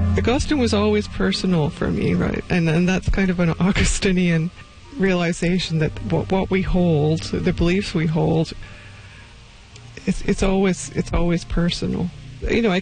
Augustine was always personal for me, right? And that's kind of an Augustinian realization that what we hold, the beliefs we hold, it's always personal. You know, I